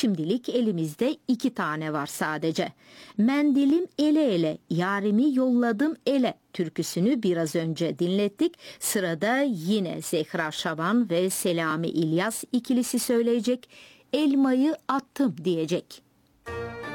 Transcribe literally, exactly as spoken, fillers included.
Şimdilik elimizde iki tane var sadece. Mendilim ele ele, yarimi yolladım ele türküsünü biraz önce dinlettik. Sırada yine Zehra Şaban ve Selami İlyas ikilisi söyleyecek. Elmayı attım diyecek.